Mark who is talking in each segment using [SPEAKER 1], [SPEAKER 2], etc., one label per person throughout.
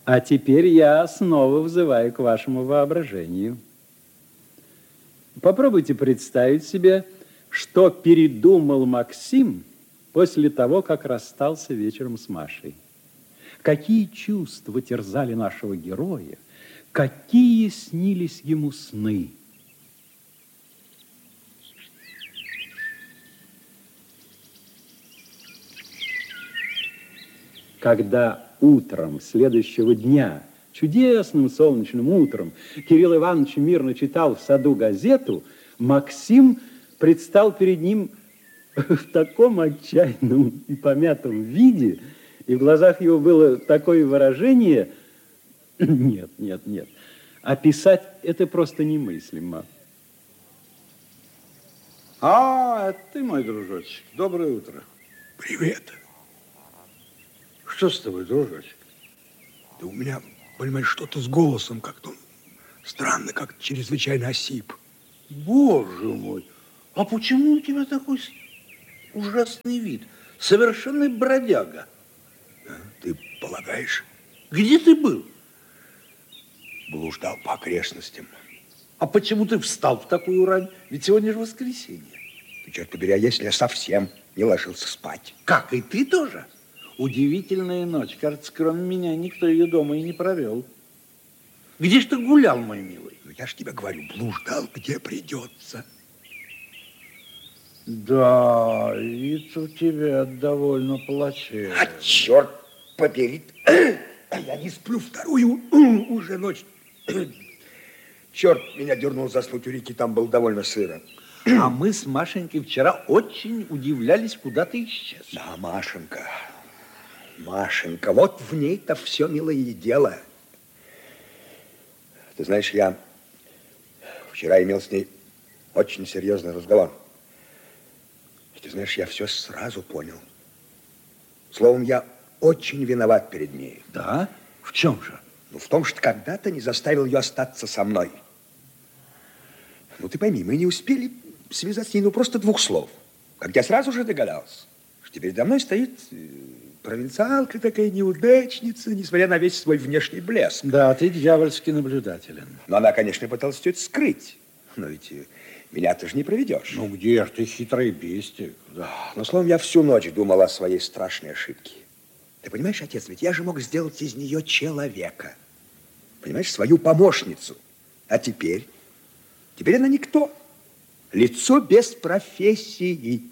[SPEAKER 1] А теперь я снова взываю к вашему воображению. Попробуйте представить себе, что передумал Максим после того, как расстался вечером с Машей. Какие чувства терзали нашего героя, какие снились ему сны. Когда утром следующего дня, чудесным солнечным утром, Кирилл Иванович мирно читал в саду газету, Максим предстал перед ним в таком отчаянном и помятом виде, и в глазах его было такое выражение, нет, описать это просто немыслимо.
[SPEAKER 2] А, это ты, мой дружочек. Доброе утро.
[SPEAKER 3] Привет.
[SPEAKER 2] Что с тобой, дружочек?
[SPEAKER 3] Да у меня, понимаешь, что-то с голосом как-то странно, как чрезвычайно осип.
[SPEAKER 2] Боже мой, а почему у тебя такой ужасный вид? Совершенный бродяга.
[SPEAKER 3] А, ты полагаешь?
[SPEAKER 2] Где ты был?
[SPEAKER 3] Блуждал по окрестностям.
[SPEAKER 2] А почему ты встал в такую рань? Ведь сегодня же воскресенье.
[SPEAKER 3] Ты, черт побери, а если я совсем не ложился спать?
[SPEAKER 2] Как, и ты тоже? Удивительная ночь. Кажется, кроме меня никто ее дома и не провел. Где ж ты гулял, мой милый?
[SPEAKER 3] Ну, я ж тебе говорю, блуждал, где придется.
[SPEAKER 2] Да, вид у тебя довольно плачевный.
[SPEAKER 3] А черт побери, я не сплю вторую уже ночь. Черт меня дернул заснуть у реки, там было довольно сыро.
[SPEAKER 2] А мы с Машенькой вчера очень удивлялись, куда ты исчез.
[SPEAKER 3] Да, Машенька, вот в ней-то все, милое, и дело. Ты знаешь, я вчера имел с ней очень серьезный разговор. И ты знаешь, я все сразу понял. Словом, я очень виноват перед ней.
[SPEAKER 2] Да? В чем же?
[SPEAKER 3] Ну, в том, что когда-то не заставил ее остаться со мной. Ну, ты пойми, мы не успели связать с ней, просто двух слов. Как я сразу же догадался, что передо мной стоит провинциалка такая, неудачница, несмотря на весь свой внешний блеск.
[SPEAKER 2] Да, ты дьявольски наблюдателен.
[SPEAKER 3] Но она, конечно, пыталась все это скрыть. Но ведь меня ты же не проведешь.
[SPEAKER 2] Ну, где ж ты, хитрый бестик?
[SPEAKER 3] Да. Но, словом, я всю ночь думал о своей страшной ошибке. Ты понимаешь, отец, ведь я же мог сделать из нее человека. Понимаешь, свою помощницу. А теперь она никто. Лицо без профессии.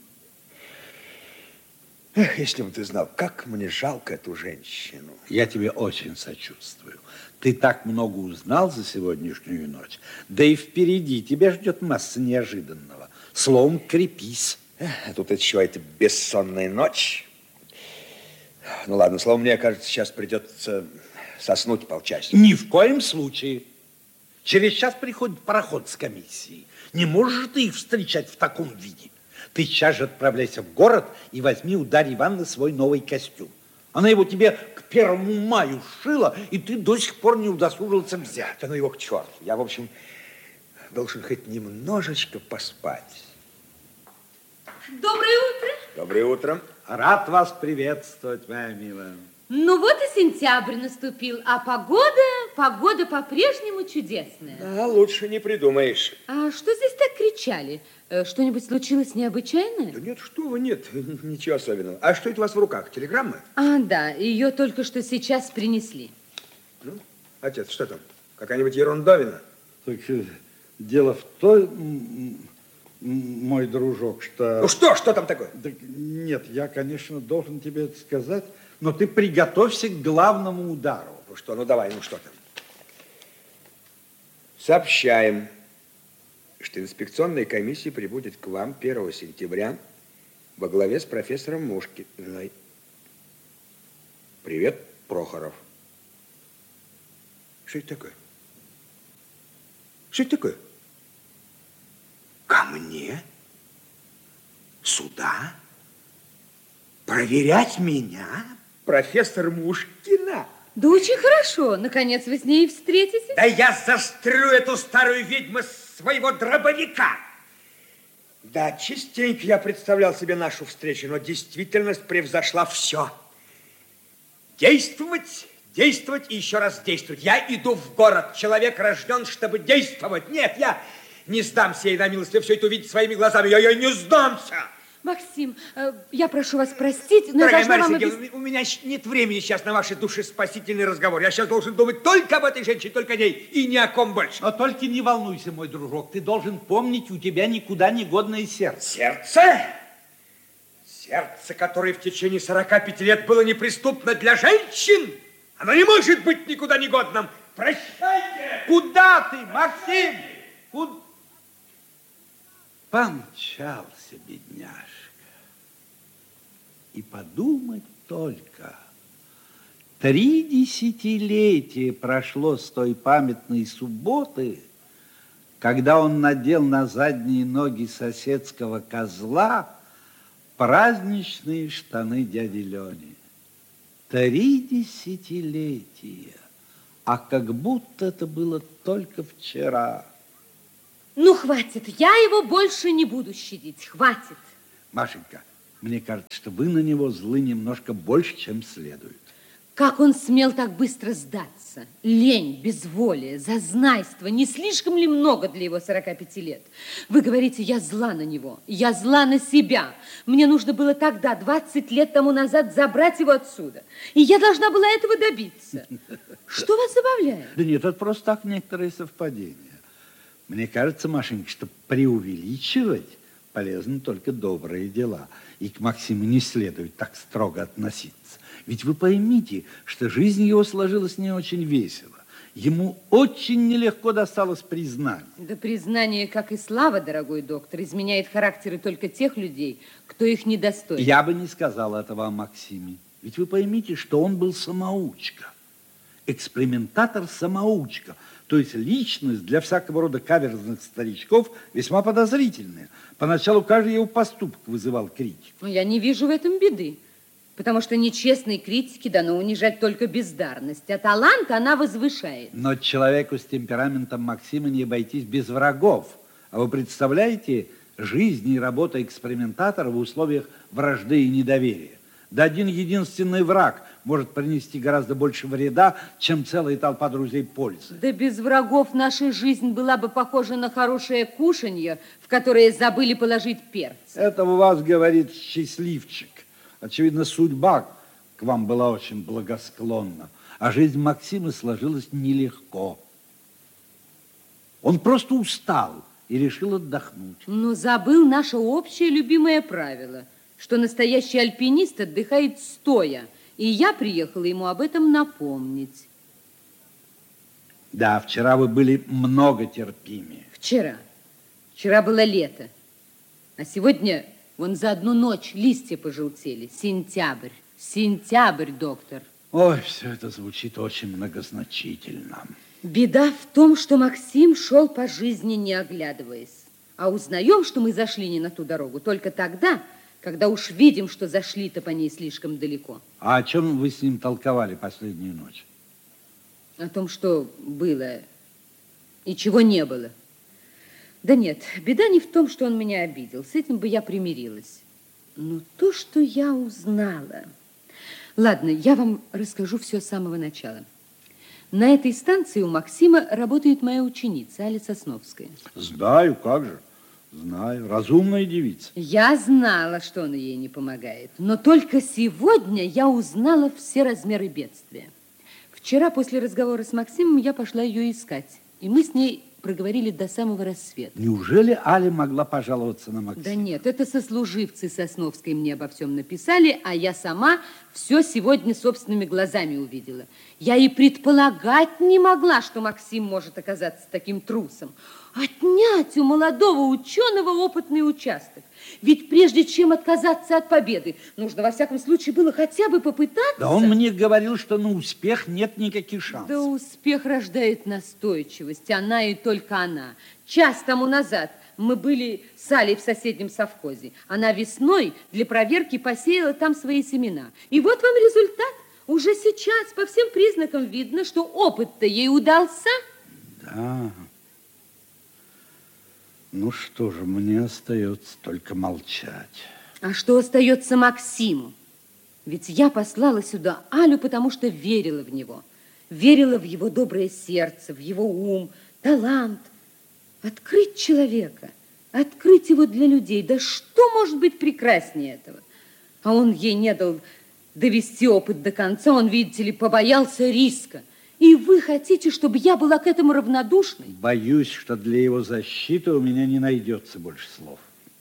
[SPEAKER 3] Эх, если бы ты знал, как мне жалко эту женщину.
[SPEAKER 2] Я тебе очень сочувствую. Ты так много узнал за сегодняшнюю ночь. Да и впереди тебя ждет масса неожиданного. Словом, крепись.
[SPEAKER 3] А тут еще эта бессонная ночь. Ну ладно, словом, мне кажется, сейчас придется соснуть полчасика.
[SPEAKER 2] Ни в коем случае. Через час приходит пароход с комиссией. Не можешь ты их встречать в таком виде. Ты сейчас же отправляйся в город и возьми у Дарьи Ивановны свой новый костюм. Она его тебе к 1 мая шила, и ты до сих пор не удосужился взять.
[SPEAKER 3] Да ну его к черту. Я, в общем, должен хоть немножечко поспать.
[SPEAKER 4] Доброе утро.
[SPEAKER 3] Доброе утро.
[SPEAKER 2] Рад вас приветствовать, моя милая.
[SPEAKER 4] Ну вот и сентябрь наступил, а погода по-прежнему чудесная.
[SPEAKER 3] Да, лучше не придумаешь.
[SPEAKER 4] А что здесь так кричали? Что-нибудь случилось необычайное?
[SPEAKER 3] Да нет, что вы, нет, ничего особенного. А что это у вас в руках, телеграмма?
[SPEAKER 4] А, да, ее только что сейчас принесли.
[SPEAKER 3] Ну, отец, что там? Какая-нибудь ерундовина?
[SPEAKER 2] Так дело в том, мой дружок, что...
[SPEAKER 3] Ну что там такое?
[SPEAKER 2] Так, нет, я, конечно, должен тебе это сказать, но ты приготовься к главному удару.
[SPEAKER 3] Ну что, ну давай, ну что там? Сообщаем, что инспекционная комиссия прибудет к вам 1 сентября во главе с профессором Мушкиной. Привет, Прохоров. Что это такое? Что это такое? Ко мне? Сюда? Проверять меня? Профессор Мушкина?
[SPEAKER 4] Да очень хорошо, наконец вы с ней встретитесь.
[SPEAKER 3] Да я застрелю эту старую ведьму своего дробовика. Да, частенько я представлял себе нашу встречу, но действительность превзошла все. Действовать, Действовать и еще раз действовать. Я иду в город. Человек рожден, чтобы действовать. Нет, я не сдамся ей на милость. Вы все это увидите своими глазами. Я ей не сдамся.
[SPEAKER 4] Максим, я прошу вас простить, но
[SPEAKER 3] Дорогая
[SPEAKER 4] я должна
[SPEAKER 3] Марья
[SPEAKER 4] вам
[SPEAKER 3] Сергеевна, у меня нет времени сейчас на ваши душеспасительный разговор. Я сейчас должен думать только об этой женщине, только о ней, и ни о ком больше.
[SPEAKER 2] Но только не волнуйся, мой дружок. Ты должен помнить, у тебя никуда не годное сердце.
[SPEAKER 3] Сердце? Сердце, которое в течение 45 лет было неприступно для женщин, оно не может быть никуда не годным. Прощайте!
[SPEAKER 2] Куда ты, Максим? Помчался, бедняжка. И подумать только, 3 десятилетия прошло с той памятной субботы, когда он надел на задние ноги соседского козла праздничные штаны дяди Лени. 3 десятилетия, а как будто это было только вчера.
[SPEAKER 4] Ну, хватит, я его больше не буду щадить, хватит.
[SPEAKER 2] Машенька, мне кажется, что вы на него злы немножко больше, чем следует.
[SPEAKER 4] Как он смел так быстро сдаться? Лень, безволие, зазнайство. Не слишком ли много для его 45 лет? Вы говорите, я зла на него, я зла на себя. Мне нужно было тогда, 20 лет тому назад, забрать его отсюда. И я должна была этого добиться. Что вас забавляет?
[SPEAKER 2] Да нет, это просто так некоторые совпадения. Мне кажется, Машенька, что преувеличивать полезны только добрые дела. И к Максиму не следует так строго относиться. Ведь вы поймите, что жизнь его сложилась не очень весело. Ему очень нелегко досталось признание.
[SPEAKER 4] Да признание, как и слава, дорогой доктор, изменяет характеры только тех людей, кто их недостоин.
[SPEAKER 2] Я бы не сказал этого о Максиме. Ведь вы поймите, что он был самоучка. Экспериментатор-самоучка. То есть личность для всякого рода каверзных старичков весьма подозрительная. Поначалу каждый его поступок вызывал критику.
[SPEAKER 4] Но я не вижу в этом беды. Потому что нечестной критике дано унижать только бездарность, а талант она возвышает.
[SPEAKER 2] Но человеку с темпераментом Максима не обойтись без врагов. А вы представляете жизнь и работа экспериментатора в условиях вражды и недоверия? Да один единственный враг может принести гораздо больше вреда, чем целая толпа друзей пользы.
[SPEAKER 4] Да без врагов наша жизнь была бы похожа на хорошее кушанье, в которое забыли положить перец.
[SPEAKER 2] Это у вас говорит счастливчик. Очевидно, судьба к вам была очень благосклонна, а жизнь Максима сложилась нелегко. Он просто устал и решил отдохнуть.
[SPEAKER 4] Но забыл наше общее любимое правило, что настоящий альпинист отдыхает стоя, и я приехала ему об этом напомнить.
[SPEAKER 2] Да, вчера вы были много терпимее.
[SPEAKER 4] Вчера. Вчера было лето, а сегодня... Вон за одну ночь листья пожелтели. Сентябрь. Сентябрь, доктор.
[SPEAKER 2] Ой, все это звучит очень многозначительно.
[SPEAKER 4] Беда в том, что Максим шел по жизни, не оглядываясь. А узнаем, что мы зашли не на ту дорогу, только тогда, когда уж видим, что зашли-то по ней слишком далеко.
[SPEAKER 2] А о чем вы с ним толковали последнюю ночь?
[SPEAKER 4] О том, что было и чего не было. Да нет, беда не в том, что он меня обидел. С этим бы я примирилась. Но то, что я узнала... Ладно, я вам расскажу все с самого начала. На этой станции у Максима работает моя ученица, Аля Сосновская.
[SPEAKER 2] Знаю, как же. Знаю. Разумная девица.
[SPEAKER 4] Я знала, что он ей не помогает. Но только сегодня я узнала все размеры бедствия. Вчера после разговора с Максимом я пошла ее искать. И мы с ней... проговорили до самого рассвета.
[SPEAKER 2] Неужели Аля могла пожаловаться на Максима?
[SPEAKER 4] Да нет, это сослуживцы Сосновской мне обо всем написали, а я сама все сегодня собственными глазами увидела. Я и предполагать не могла, что Максим может оказаться таким трусом. Отнять у молодого ученого опытный участок. Ведь прежде чем отказаться от победы, нужно во всяком случае было хотя бы попытаться.
[SPEAKER 2] Да он мне говорил, что на успех нет никаких шансов.
[SPEAKER 4] Да успех рождает настойчивость, она и только она. Час тому назад мы были с Алей в соседнем совхозе. Она весной для проверки посеяла там свои семена. И вот вам результат. Уже сейчас по всем признакам видно, что опыт-то ей удался.
[SPEAKER 2] Да. Ну что же, мне остается только молчать.
[SPEAKER 4] А что остается Максиму? Ведь я послала сюда Алю, потому что верила в него. Верила в его доброе сердце, в его ум, талант. Открыть человека, открыть его для людей. Да что может быть прекраснее этого? А он ей не дал довести опыт до конца. Он, видите ли, побоялся риска. И вы хотите, чтобы я была к этому равнодушной?
[SPEAKER 2] Боюсь, что для его защиты у меня не найдется больше слов.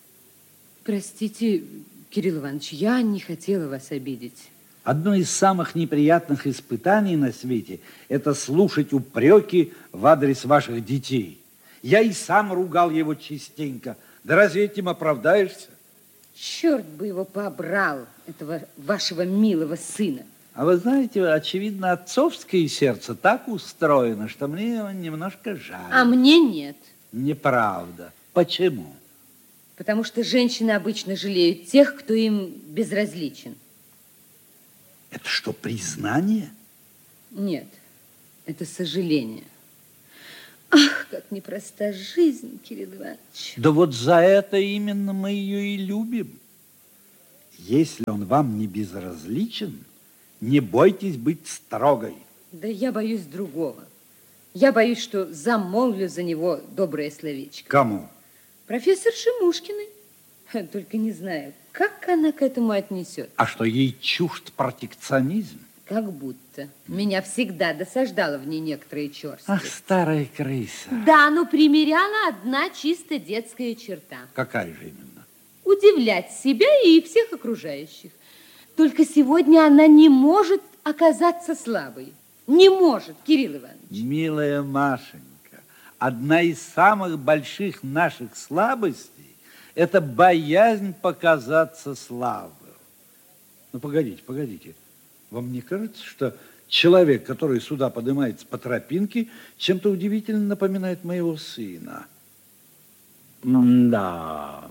[SPEAKER 4] Простите, Кирилл Иванович, я не хотела вас обидеть.
[SPEAKER 2] Одно из самых неприятных испытаний на свете – это слушать упреки в адрес ваших детей. Я и сам ругал его частенько. Да разве этим оправдаешься?
[SPEAKER 4] Черт бы его побрал, этого вашего милого сына.
[SPEAKER 2] А вы знаете, очевидно, отцовское сердце так устроено, что мне его немножко жаль.
[SPEAKER 4] А мне нет.
[SPEAKER 2] Неправда. Почему?
[SPEAKER 4] Потому что женщины обычно жалеют тех, кто им безразличен.
[SPEAKER 2] Это что, признание?
[SPEAKER 4] Нет, это сожаление. Ах, как непроста жизнь, Кирилл Иванович.
[SPEAKER 2] Да вот за это именно мы ее и любим. Если он вам не безразличен, не бойтесь быть строгой.
[SPEAKER 4] Да я боюсь другого. Я боюсь, что замолвлю за него доброе словечко.
[SPEAKER 2] Кому?
[SPEAKER 4] Профессор Шимушкиной. Только не знаю, как она к этому отнесет.
[SPEAKER 2] А что, ей чужд протекционизм?
[SPEAKER 4] Как будто. Меня всегда досаждала в ней некоторые черствость.
[SPEAKER 2] Ах, старая крыса.
[SPEAKER 4] Да, но примеряла одна чисто детская черта.
[SPEAKER 2] Какая же именно?
[SPEAKER 4] Удивлять себя и всех окружающих. Только сегодня она не может оказаться слабой. Не может, Кирилл Иванович.
[SPEAKER 2] Милая Машенька, одна из самых больших наших слабостей – это боязнь показаться слабым. Ну, погодите. Вам не кажется, что человек, который сюда поднимается по тропинке, чем-то удивительно напоминает моего сына?
[SPEAKER 1] Да.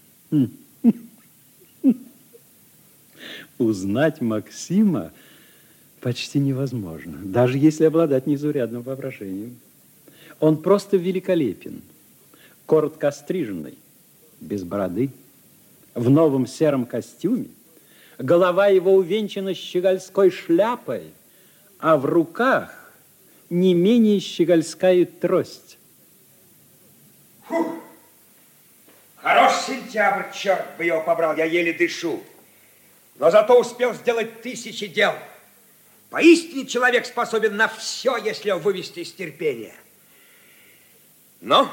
[SPEAKER 1] Узнать Максима почти невозможно, даже если обладать незаурядным воображением. Он просто великолепен, коротко остриженный, без бороды, в новом сером костюме. Голова его увенчана щегольской шляпой, а в руках не менее щегольская трость.
[SPEAKER 3] Фу! Хорош сентябрь, черт бы его побрал, я еле дышу. Но зато успел сделать тысячи дел. Поистине человек способен на все, если его вывести из терпения. Но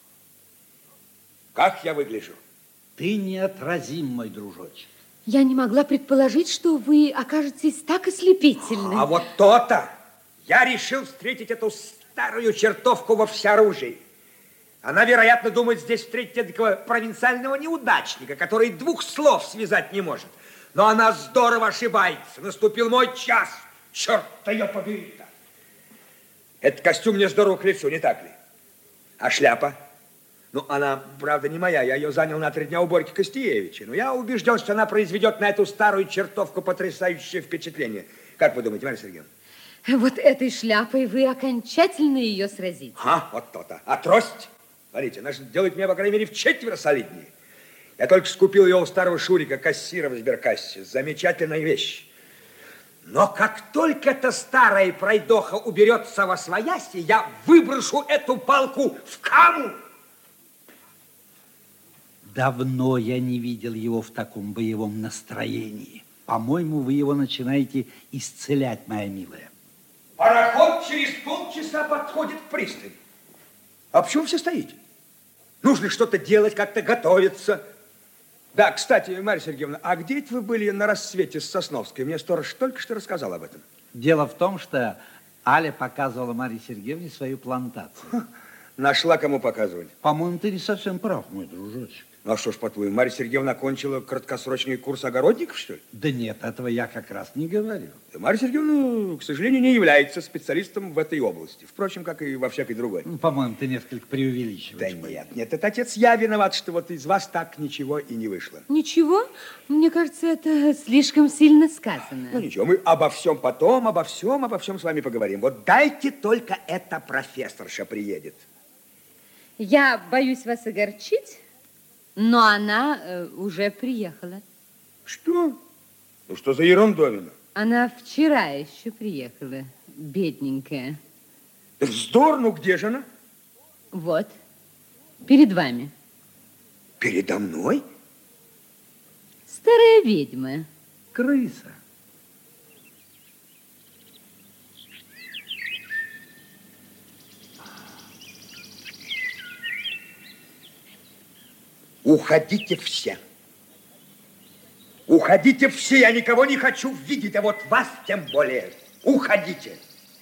[SPEAKER 3] как я выгляжу?
[SPEAKER 2] Ты неотразим, мой дружочек.
[SPEAKER 4] Я не могла предположить, что вы окажетесь так ослепительны.
[SPEAKER 3] А вот то-то! Я решил встретить эту старую чертовку во всеоружии. Она, вероятно, думает здесь встретить такого провинциального неудачника, который двух слов связать не может. Но она здорово ошибается. Наступил мой час. Черт-то ее побери-то. Этот костюм мне здорово к лицу, не так ли? А шляпа? Ну, она, правда, не моя. Я ее занял на 3 дня у Борьки Костеевича. Но я убежден, что она произведет на эту старую чертовку потрясающее впечатление. Как вы думаете, Марья Сергеевна?
[SPEAKER 4] Вот этой шляпой вы окончательно ее сразите.
[SPEAKER 3] Вот то-то. А трость? Смотрите, она же делает меня, по крайней мере, в4 солиднее. Я только скупил ее у старого Шурика, кассира в сберкассе. Замечательная вещь. Но как только эта старая пройдоха уберется восвояси, я выброшу эту палку в каму.
[SPEAKER 2] Давно я не видел его в таком боевом настроении. По-моему, вы его начинаете исцелять, моя милая.
[SPEAKER 3] Пароход через полчаса подходит к пристани. А почему все стоите? Нужно что-то делать, как-то готовиться. Да, кстати, Марья Сергеевна, а где это вы были на рассвете с Сосновской? Мне сторож только что рассказал об этом.
[SPEAKER 2] Дело в том, что Аля показывала Марье Сергеевне свою плантацию.
[SPEAKER 3] Нашла, кому показывать.
[SPEAKER 2] По-моему, ты не совсем прав, мой дружочек.
[SPEAKER 3] Ну, а что ж, по-твоему, Марья Сергеевна окончила краткосрочный курс огородников, что ли?
[SPEAKER 2] Да нет, этого я как раз не говорю.
[SPEAKER 3] Марья Сергеевна, к сожалению, не является специалистом в этой области. Впрочем, как и во всякой другой.
[SPEAKER 2] Ну, по-моему, ты несколько преувеличиваешь.
[SPEAKER 3] Да нет, это отец, я виноват, что вот из вас так ничего и не вышло.
[SPEAKER 4] Ничего? Мне кажется, это слишком сильно сказано.
[SPEAKER 3] Ну, ничего, мы обо всем потом, обо всем с вами поговорим. Вот дайте только эта профессорша приедет.
[SPEAKER 4] Я боюсь вас огорчить, но она уже приехала.
[SPEAKER 3] Что? Ну, что за ерундовина?
[SPEAKER 4] Она вчера еще приехала, бедненькая.
[SPEAKER 3] Вздор, ну где же она?
[SPEAKER 4] Вот, перед вами.
[SPEAKER 3] Передо мной?
[SPEAKER 4] Старая ведьма.
[SPEAKER 1] Крыса.
[SPEAKER 3] Уходите все. Уходите все, я никого не хочу видеть, а вот вас тем более. Уходите.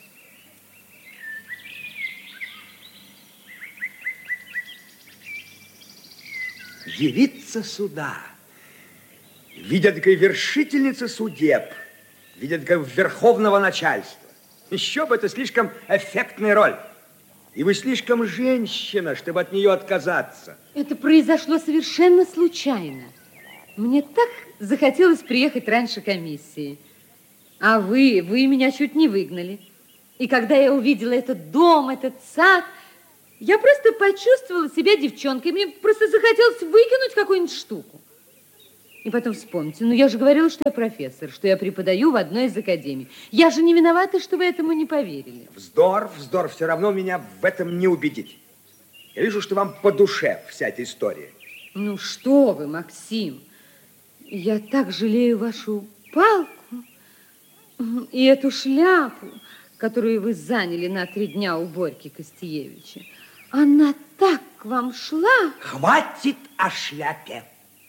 [SPEAKER 3] Явиться сюда. Видят, как вершительница судеб, видят, как верховного начальства. Еще бы, это слишком эффектная роль. И вы слишком женщина, чтобы от нее отказаться.
[SPEAKER 4] Это произошло совершенно случайно. Мне так захотелось приехать раньше комиссии. А вы меня чуть не выгнали. И когда я увидела этот дом, этот сад, я просто почувствовала себя девчонкой. Мне просто захотелось выкинуть какую-нибудь штуку. И потом вспомните, ну я же говорила, что я профессор, что я преподаю в одной из академий. Я же не виновата, что вы этому не поверили.
[SPEAKER 3] Вздор, вздор, все равно меня в этом не убедить. Я вижу, что вам по душе вся эта история.
[SPEAKER 4] Ну что вы, Максим, я так жалею вашу палку и эту шляпу, которую вы заняли на 3 дня у Борьки Костиевича. Она так к вам шла.
[SPEAKER 3] Хватит о шляпе.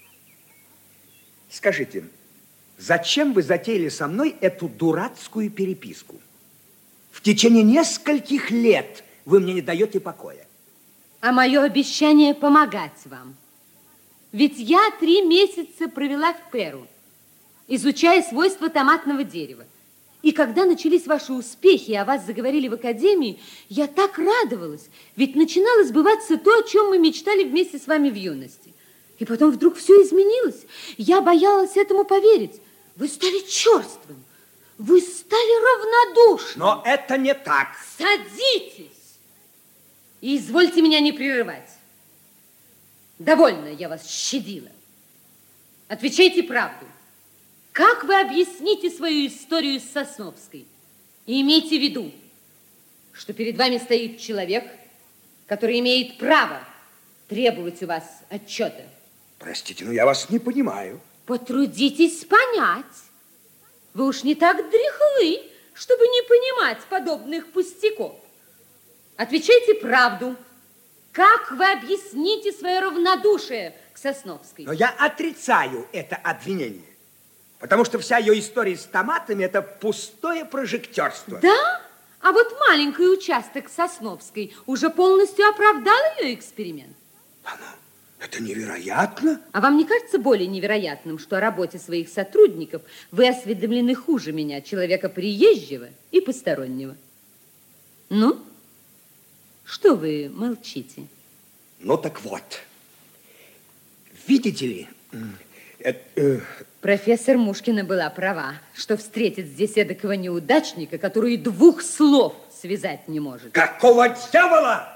[SPEAKER 3] Скажите, зачем вы затеяли со мной эту дурацкую переписку? В течение нескольких лет вы мне не даете покоя.
[SPEAKER 4] А мое обещание помогать вам. Ведь я 3 месяца провела в Перу, изучая свойства томатного дерева. И когда начались ваши успехи, и о вас заговорили в академии, я так радовалась. Ведь начинало сбываться то, о чем мы мечтали вместе с вами в юности. И потом вдруг все изменилось. Я боялась этому поверить. Вы стали черствым. Вы стали равнодушным.
[SPEAKER 3] Но это не так.
[SPEAKER 4] Садитесь и извольте меня не прерывать. Довольно я вас щадила. Отвечайте правду. Как вы объясните свою историю с Сосновской? И имейте в виду, что перед вами стоит человек, который имеет право требовать у вас отчета.
[SPEAKER 3] Простите, но я вас не понимаю.
[SPEAKER 4] Потрудитесь понять. Вы уж не так дряхлы, чтобы не понимать подобных пустяков. Отвечайте правду. Как вы объясните свое равнодушие к Сосновской?
[SPEAKER 3] Но я отрицаю это обвинение. Потому что вся ее история с томатами – это пустое прожектерство.
[SPEAKER 4] Да? А вот маленький участок Сосновской уже полностью оправдал ее эксперимент.
[SPEAKER 3] Это невероятно.
[SPEAKER 4] А вам не кажется более невероятным, что о работе своих сотрудников вы осведомлены хуже меня, человека приезжего и постороннего? Ну, что вы молчите?
[SPEAKER 3] Ну, так вот. Видите ли,
[SPEAKER 4] профессор Мушкина была права, что встретит здесь эдакого неудачника, который 2 слов связать не может.
[SPEAKER 3] Какого дьявола?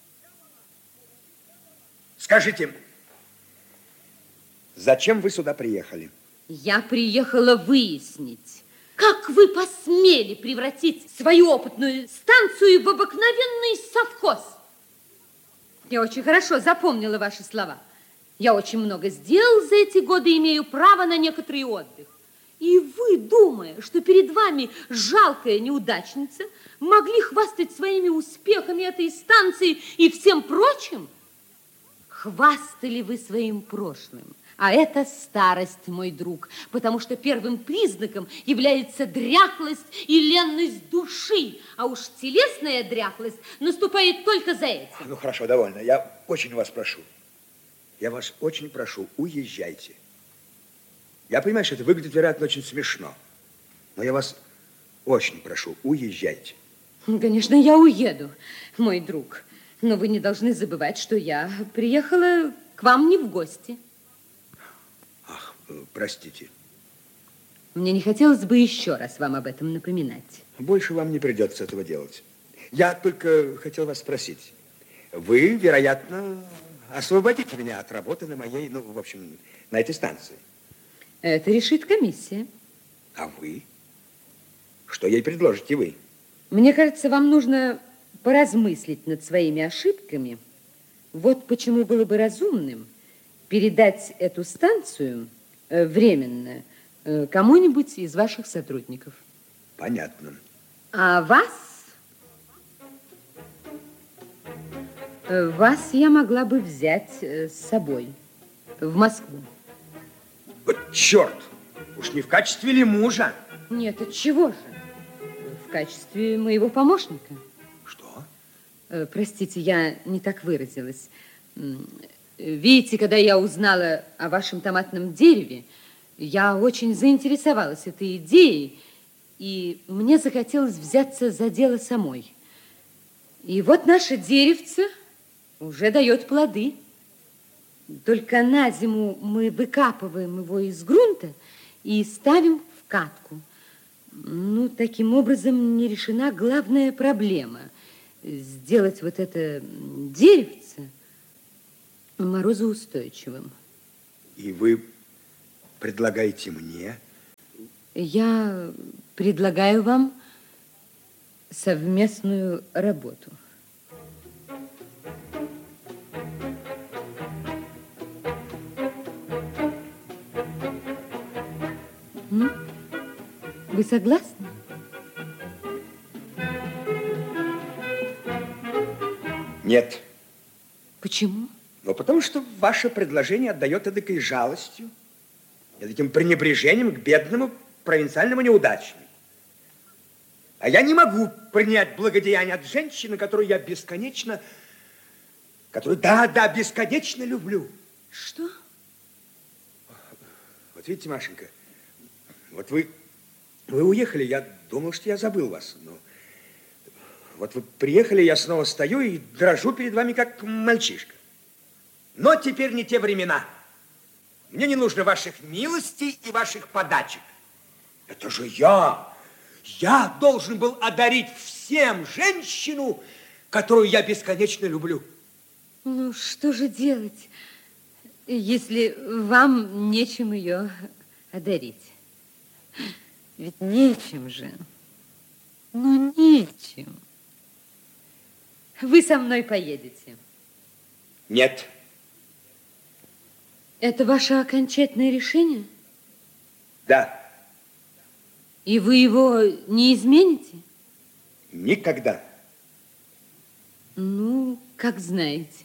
[SPEAKER 3] Скажите, зачем вы сюда приехали?
[SPEAKER 4] Я приехала выяснить, как вы посмели превратить свою опытную станцию в обыкновенный совхоз. Я очень хорошо запомнила ваши слова. Я очень много сделал за эти годы, имею право на некоторый отдых. И вы, думая, что перед вами жалкая неудачница, могли хвастать своими успехами этой станции и всем прочим? Хвастали вы своим прошлым, а это старость, мой друг, потому что первым признаком является дряхлость и ленность души, а уж телесная дряхлость наступает только за этим.
[SPEAKER 3] Ну, хорошо, довольно. Я очень вас прошу. Я вас очень прошу, уезжайте. Я понимаю, что это выглядит, вероятно, очень смешно, но я вас очень прошу, уезжайте.
[SPEAKER 4] Конечно, я уеду, мой друг. Но вы не должны забывать, что я приехала к вам не в гости.
[SPEAKER 3] Ах, простите.
[SPEAKER 4] Мне не хотелось бы еще раз вам об этом напоминать.
[SPEAKER 3] Больше вам не придется этого делать. Я только хотел вас спросить. Вы, вероятно, освободите меня от работы на моей, ну, в общем, на этой станции.
[SPEAKER 4] Это решит комиссия.
[SPEAKER 3] А вы? Что ей предложите вы?
[SPEAKER 4] Мне кажется, вам нужно поразмыслить над своими ошибками. Вот почему было бы разумным передать эту станцию временно кому-нибудь из ваших сотрудников.
[SPEAKER 3] Понятно.
[SPEAKER 4] А вас я могла бы взять с собой в Москву.
[SPEAKER 3] Вот черт! Уж не в качестве ли мужа?
[SPEAKER 4] Нет, от чего же? В качестве моего помощника.
[SPEAKER 3] Что?
[SPEAKER 4] Простите, я не так выразилась. Видите, когда я узнала о вашем томатном дереве, я очень заинтересовалась этой идеей, и мне захотелось взяться за дело самой. И вот наше деревце уже дает плоды. Только на зиму мы выкапываем его из грунта и ставим в катку. Ну, таким образом не решена главная проблема. Сделать вот это деревце морозоустойчивым.
[SPEAKER 3] И вы предлагаете мне?
[SPEAKER 4] Я предлагаю вам совместную работу. Ну, вы согласны?
[SPEAKER 3] Нет.
[SPEAKER 4] Почему?
[SPEAKER 3] Ну, потому что ваше предложение отдает эдакой жалостью, эдаким пренебрежением к бедному провинциальному неудачнику. А я не могу принять благодеяние от женщины, которую я бесконечно, бесконечно люблю.
[SPEAKER 4] Что?
[SPEAKER 3] Вот видите, Машенька, вот вы уехали, я думал, что я забыл вас. Но вот вы приехали, я снова стою и дрожу перед вами, как мальчишка. Но теперь не те времена. Мне не нужно ваших милостей и ваших подачек. Это же я должен был одарить всем женщину, которую я бесконечно люблю.
[SPEAKER 4] Ну, что же делать, если вам нечем ее одарить? Ведь нечем же. Ну, нечем. Вы со мной поедете.
[SPEAKER 3] Нет.
[SPEAKER 4] Это ваше окончательное решение?
[SPEAKER 3] Да.
[SPEAKER 4] И вы его не измените?
[SPEAKER 3] Никогда.
[SPEAKER 4] Ну, как знаете.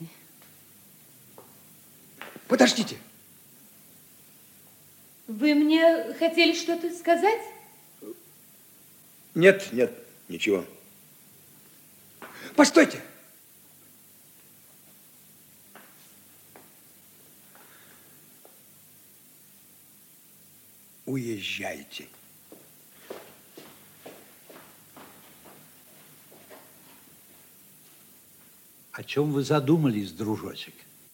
[SPEAKER 3] Подождите.
[SPEAKER 4] Вы мне хотели что-то сказать?
[SPEAKER 3] Нет, ничего. Постойте. Уезжайте.
[SPEAKER 2] О чем вы задумались, дружочек?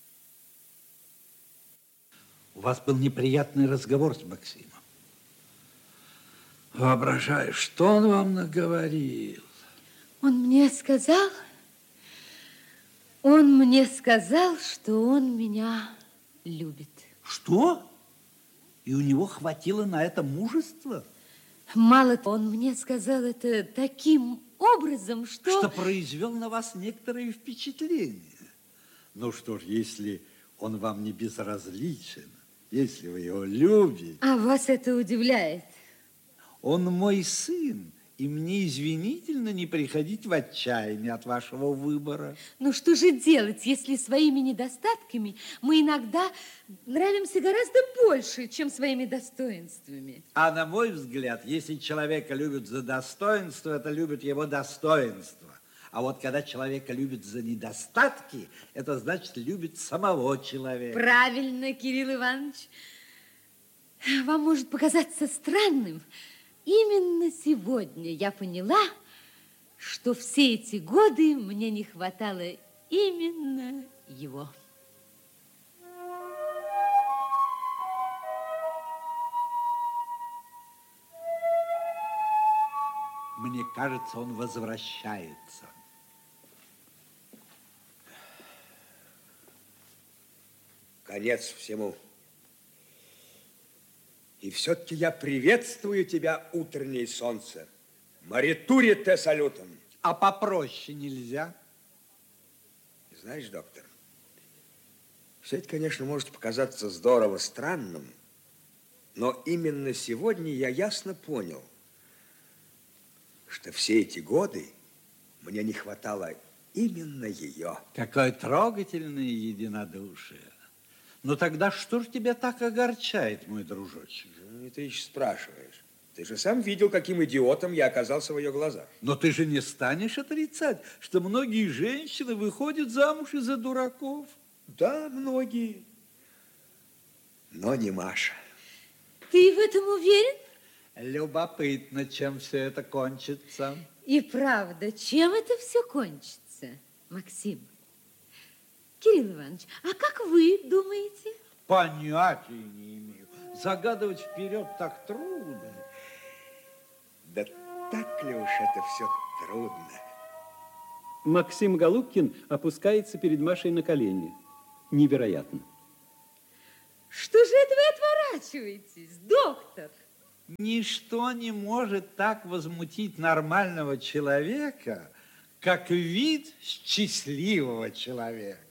[SPEAKER 2] У вас был неприятный разговор с Максимом. Воображаю, что он вам наговорил.
[SPEAKER 4] Он мне сказал, что он меня любит.
[SPEAKER 2] Что? И у него хватило на это мужества?
[SPEAKER 4] Мало того, он мне сказал это таким образом,
[SPEAKER 2] Что произвел на вас некоторые впечатления. Ну что ж, если он вам не безразличен, если вы его любите...
[SPEAKER 4] А вас это удивляет?
[SPEAKER 2] Он мой сын, и мне извинительно не приходить в отчаяние от вашего выбора.
[SPEAKER 4] Ну что же делать, если своими недостатками мы иногда нравимся гораздо больше, чем своими достоинствами?
[SPEAKER 2] А на мой взгляд, если человека любят за достоинство, это любят его достоинство. А вот когда человека любят за недостатки, это значит любит самого человека.
[SPEAKER 4] Правильно, Кирилл Иванович. Вам может показаться странным. Именно сегодня я поняла, что все эти годы мне не хватало именно его.
[SPEAKER 2] Мне кажется, он возвращается.
[SPEAKER 3] Конец всему. И все-таки я приветствую тебя, утреннее солнце. Маритуре те салютом.
[SPEAKER 2] А попроще нельзя?
[SPEAKER 3] Знаешь, доктор, все это, конечно, может показаться здорово странным, но именно сегодня я ясно понял, что все эти годы мне не хватало именно ее.
[SPEAKER 2] Какое трогательное единодушие. Но тогда что ж тебя так огорчает, мой дружочек?
[SPEAKER 3] Ну, ты еще спрашиваешь. Ты же сам видел, каким идиотом я оказался в ее глазах.
[SPEAKER 2] Но ты же не станешь отрицать, что многие женщины выходят замуж из-за дураков.
[SPEAKER 3] Да, многие. Но не Маша.
[SPEAKER 4] Ты в этом уверен?
[SPEAKER 2] Любопытно, чем все это кончится.
[SPEAKER 4] И правда, чем это все кончится, Максим? Кирилл Иванович, а как вы думаете?
[SPEAKER 2] Понятия не имею. Загадывать вперед так трудно.
[SPEAKER 3] Да так ли уж это все трудно?
[SPEAKER 1] Максим Голубкин опускается перед Машей на колени. Невероятно.
[SPEAKER 4] Что же это вы отворачиваетесь, доктор?
[SPEAKER 2] Ничто не может так возмутить нормального человека, как вид счастливого человека.